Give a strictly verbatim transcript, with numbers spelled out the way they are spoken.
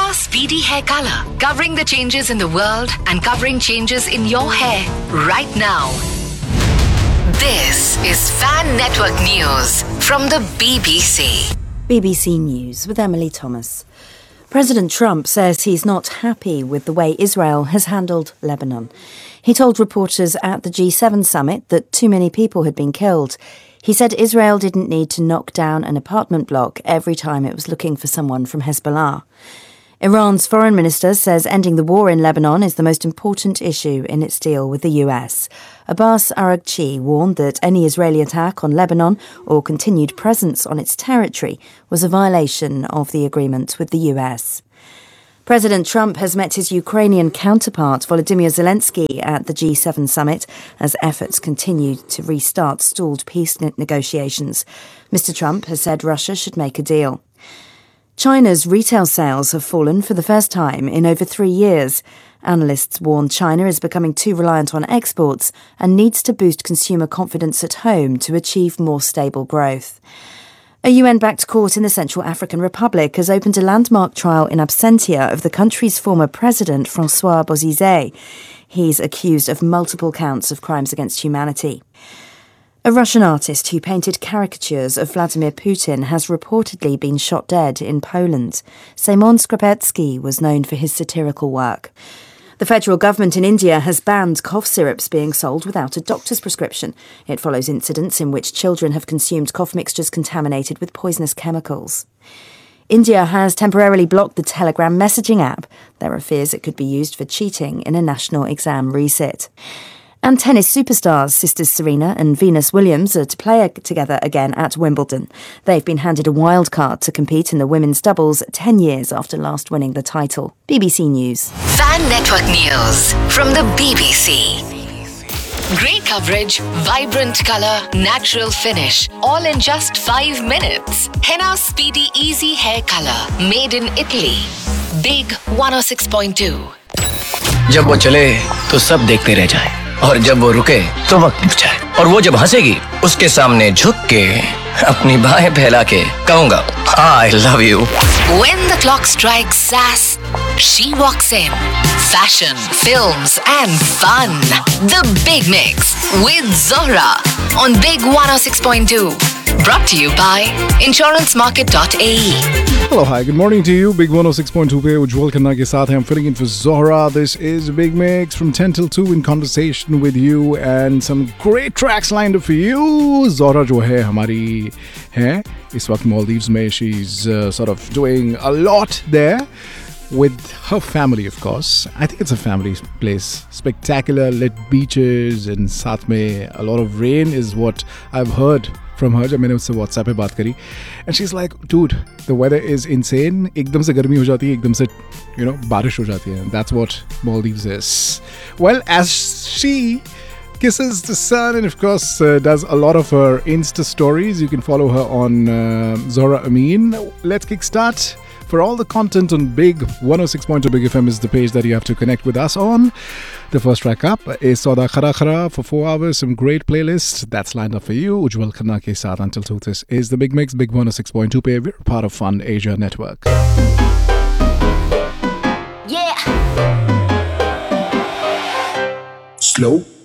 Henna Speedy Hair Color, covering the changes in the world and covering changes in your hair right now. This is Fan Network News from the B B C. B B C News with Emily Thomas. President Trump says he's not happy with the way Israel has handled Lebanon. He told reporters at the G seven summit that too many people had been killed. He said Israel didn't need to knock down an apartment block every time it was looking for someone from Hezbollah. Iran's foreign minister says ending the war in Lebanon is the most important issue in its deal with the U S. Abbas Araghchi warned that any Israeli attack on Lebanon or continued presence on its territory was a violation of the agreement with the U S. President Trump has met his Ukrainian counterpart Volodymyr Zelensky at the G seven summit as efforts continue to restart stalled peace negotiations. Mister Trump has said Russia should make a deal. China's retail sales have fallen for the first time in over three years. Analysts warn China is becoming too reliant on exports and needs to boost consumer confidence at home to achieve more stable growth. A U N-backed court in the Central African Republic has opened a landmark trial in absentia of the country's former president, Francois Bozizé. He's accused of multiple counts of crimes against humanity. A Russian artist who painted caricatures of Vladimir Putin has reportedly been shot dead in Poland. Semyon Skrapetsky was known for his satirical work. The federal government in India has banned cough syrups being sold without a doctor's prescription. It follows incidents in which children have consumed cough mixtures contaminated with poisonous chemicals. India has temporarily blocked the Telegram messaging app. There are fears it could be used for cheating in a national exam resit. And tennis superstars sisters Serena and Venus Williams are to play together again at Wimbledon. They've been handed a wild card to compete in the women's doubles ten years after last winning the title. B B C News. Fan Network News from the B B C. Great coverage, vibrant colour, natural finish, all in just five minutes. Henna Speedy Easy Hair Color, made in Italy. Big one oh six point two. जब वो चले तो सब देखते रह जाएं, और जब वो रुके तो वक्त रुक जाए, और वो जब हंसेगी उसके सामने झुक के अपनी बाहें फैला के कहूँगा I love you. When the clock strikes sass, she walks in. Fashion, films and fun. The Big Mix with Zohra on Big one oh six point two. Brought to you by insurance market dot a e. Hello, hi, good morning to you. Big one oh six point two पे उज्जवल खन्ना के साथ हैं. I'm filling in for Zohra. This is Big Mix from ten till two in conversation with you and some great tracks lined up for you. Zohra जो है हमारी है इस वक्त Maldives में. She's uh, sort of doing a lot there with her family, of course. I think it's a family place. Spectacular lit beaches and साथ में a lot of rain is what I've heard from her जब मैंने उससे WhatsApp पे बात करी. And she's like, dude, the weather is insane. एकदम से गर्मी हो जाती है, एकदम से, you know, बारिश हो जाती है. That's what Maldives is. Well, as she kisses the sun and of course uh, does a lot of her Insta stories, you can follow her on uh, Zohra Amin. Let's kickstart. For all the content on Big one oh six point two Big F M is the page that you have to connect with us on. The first track up is Sauda Khara Khara for four hours. Some great playlists that's lined up for you. Ujjwal Khanna ke saath until two. This is the Big Mix, Big one oh six point two pe. We're part of Fun Asia Network. Yeah. Slow.